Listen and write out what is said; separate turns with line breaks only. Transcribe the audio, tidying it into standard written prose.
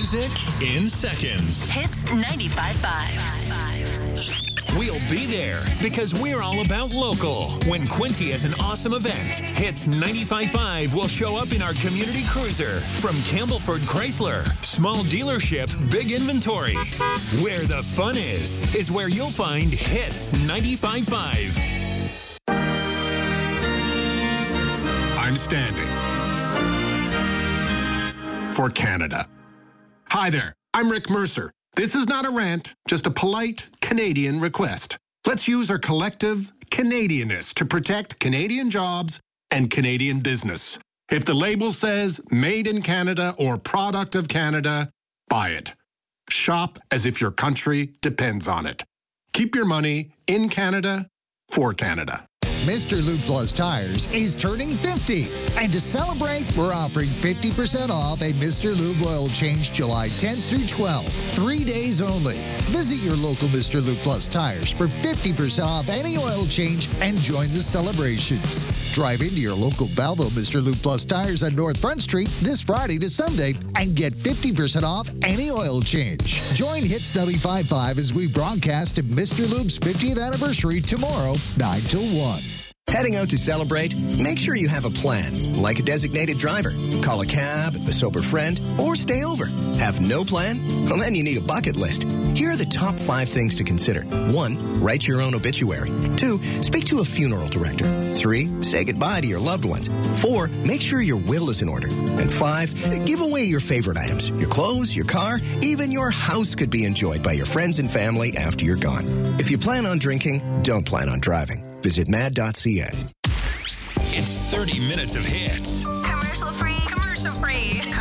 Music in seconds.
Hits 95.5.
We'll be there because we're all about local. When Quinty has an awesome event, Hits 95.5 will show up in our community cruiser from Campbellford Chrysler. Small dealership, big inventory. Where the fun is where you'll find Hits 95.5.
I'm standing for Canada. Hi there, I'm Rick Mercer. This is not a rant, just a polite Canadian request. Let's use our collective Canadianness to protect Canadian jobs and Canadian business. If the label says made in Canada or product of Canada, buy it. Shop as if your country depends on it. Keep your money in Canada for Canada.
Mr. Lube Plus Tires is turning 50. And to celebrate, we're offering 50% off a Mr. Lube oil change July 10th through 12th. 3 days only. Visit your local Mr. Lube Plus Tires for 50% off any oil change and join the celebrations. Drive into your local Belleville Mr. Lube Plus Tires on North Front Street this Friday to Sunday and get 50% off any oil change. Join Hits 95.5 as we broadcast at Mr. Lube's 50th anniversary tomorrow, 9 till 1.
Heading out to celebrate? Make sure you have a plan, like a designated driver. Call a cab, a sober friend, or stay over. Have no plan? Well, then you need a bucket list. Here are the top 5 things to consider. 1, write your own obituary. 2, speak to a funeral director. 3, say goodbye to your loved ones. 4, make sure your will is in order. And 5, give away your favorite items. Your clothes, your car, even your house could be enjoyed by your friends and family after you're gone. If you plan on drinking, don't plan on driving. Visit mad.ca.
It's 30 minutes of hits.
Commercial free.